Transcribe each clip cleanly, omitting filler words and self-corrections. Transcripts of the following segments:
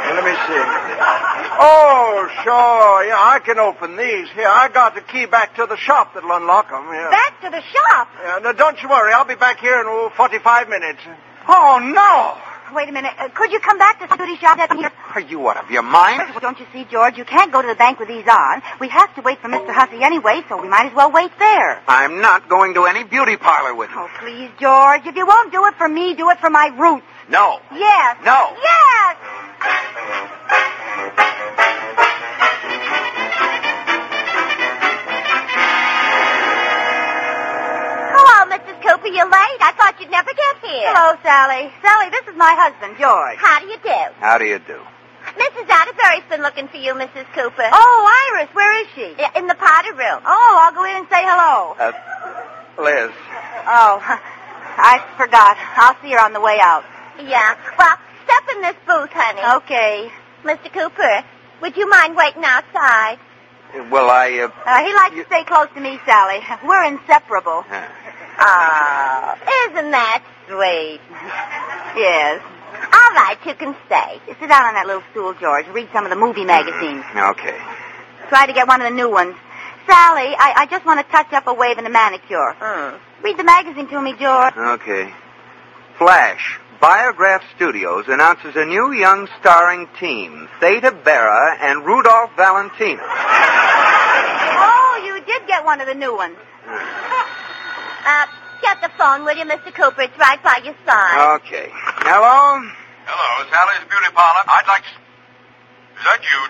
Let me see. Oh, sure. Yeah, I can open these. Here, I got the key back to the shop that'll unlock them. Yeah. Back to the shop? Yeah, no, don't you worry. I'll be back here in 45 minutes. Oh, no. Wait a minute. Could you come back to the beauty shop here? Are you out of your mind? Well, don't you see, George? You can't go to the bank with these on. We have to wait for Mr. Hussey anyway, so we might as well wait there. I'm not going to any beauty parlor with you. Oh, please, George. If you won't do it for me, do it for my roots. No. Yes. No. Yes! Cooper, you're late. I thought you'd never get here. Hello, Sally. Sally, this is my husband, George. How do you do? How do you do? Mrs. Atterbury's been looking for you, Mrs. Cooper. Oh, Iris, where is she? In the Potter room. Oh, I'll go in and say hello. Liz. Oh, I forgot. I'll see her on the way out. Yeah. Well, step in this booth, honey. Okay. Mr. Cooper, would you mind waiting outside? Well, he likes to stay close to me, Sally. We're inseparable. Oh, isn't that sweet? Yes. All right, you can stay. You sit down on that little stool, George. Read some of the movie magazines. Okay. Try to get one of the new ones. Sally, I just want to touch up a wave and a manicure. Read the magazine to me, George. Okay. Flash. Biograph Studios announces a new young starring team, Theta Berra and Rudolph Valentino. Oh, you did get one of the new ones. Get the phone, will you, Mr. Cooper? It's right by your side. Okay. Hello? Hello, Sally's Beauty Parlor. I'd like to... Is that you,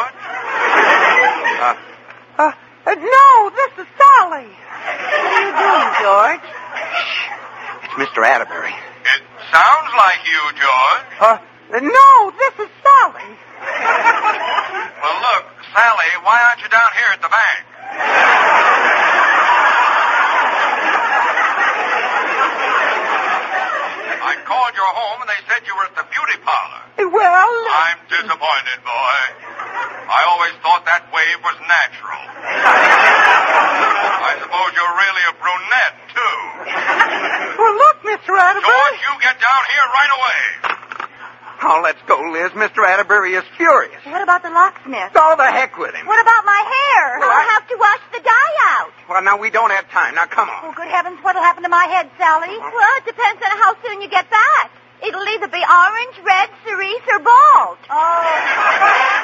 George? No, this is Sally. What are you doing, George? It's Mr. Atterbury. It sounds like you, George. No, this is Sally. Well, look, Sally, why aren't you down here at the bank? I called your home and they said you were at the beauty parlor. Well... I'm disappointed, boy. I always thought that wave was natural. I suppose you're really a brunette, too. Well, look, Mr. Atterbury. George, you get down here right away. Oh, let's go, Liz. Mr. Atterbury is furious. What about the locksmith? All the heck with him. What about my hair? I'll have to wash the dye out. Well, now, we don't have time. Now, come on. Oh, good heavens, what'll happen to my head, Sally? Well, it depends on how soon you get back. It'll either be orange, red, cerise, or bald. Oh.